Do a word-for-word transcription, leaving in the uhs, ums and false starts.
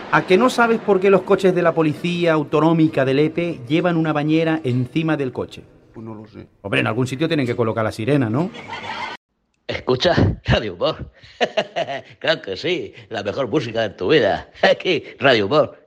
¿A que no sabes por qué los coches de la Policía Autonómica del E P E llevan una bañera encima del coche? Pues no lo sé. Hombre, en algún sitio tienen que colocar la sirena, ¿no? Escucha Radio Humor. Claro que sí, la mejor música de tu vida. Aquí, Radio Humor.